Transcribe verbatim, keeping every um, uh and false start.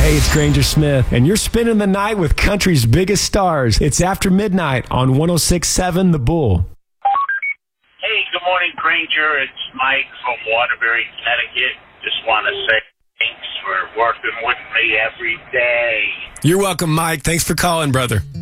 Hey, it's Granger Smith, and you're spending the night with country's biggest stars. It's After Midnight on one oh six point seven The Bull. Hey, good morning, Granger. It's Mike from Waterbury, Connecticut. Just want to say thanks for working with me every day. You're welcome, Mike. Thanks for calling, brother.